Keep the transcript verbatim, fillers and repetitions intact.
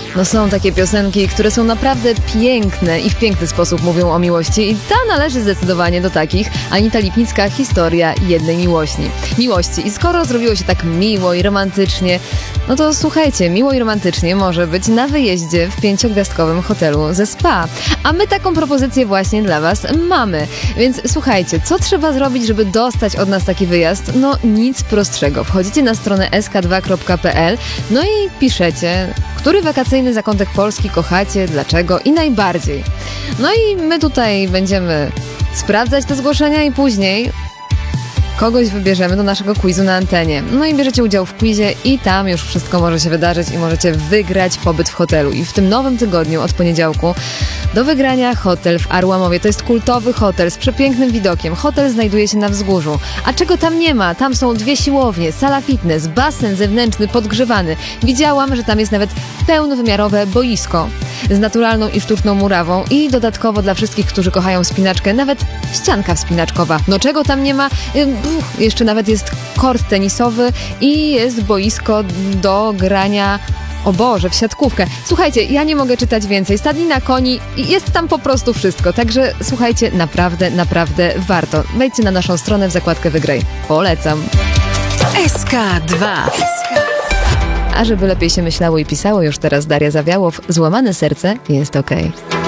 No są takie piosenki, które są naprawdę piękne i w piękny sposób mówią o miłości i ta należy zdecydowanie do takich. Anita Lipnicka, historia jednej miłości. Miłości. I skoro zrobiło się tak miło i romantycznie, no to słuchajcie, miło i romantycznie może być na wyjeździe w pięciogwiazdkowym hotelu ze spa. A my taką propozycję właśnie dla Was mamy. Więc słuchajcie, co trzeba zrobić, żeby dostać od nas taki wyjazd? No nic prostszego. Wchodzicie na stronę s k dwa kropka p l, no i piszecie, który wakacyjny zakątek Polski kochacie, dlaczego i najbardziej. No i my tutaj będziemy sprawdzać te zgłoszenia i później kogoś wybierzemy do naszego quizu na antenie. No i bierzecie udział w quizie i tam już wszystko może się wydarzyć i możecie wygrać pobyt w hotelu. I w tym nowym tygodniu od poniedziałku do wygrania hotel w Arłamowie. To jest kultowy hotel z przepięknym widokiem. Hotel znajduje się na wzgórzu. A czego tam nie ma? Tam są dwie siłownie, sala fitness, basen zewnętrzny podgrzewany. Widziałam, że tam jest nawet pełnowymiarowe boisko z naturalną i sztuczną murawą i dodatkowo dla wszystkich, którzy kochają wspinaczkę, nawet ścianka wspinaczkowa. No czego tam nie ma? Uff, jeszcze nawet jest kort tenisowy i jest boisko do grania, o Boże, w siatkówkę. Słuchajcie, ja nie mogę czytać więcej. Stadnina koni i jest tam po prostu wszystko. Także słuchajcie, naprawdę, naprawdę warto. Wejdźcie na naszą stronę w zakładkę Wygraj. Polecam. S K dwa. A żeby lepiej się myślało i pisało, już teraz Daria Zawiałow. Złamane serce jest okej.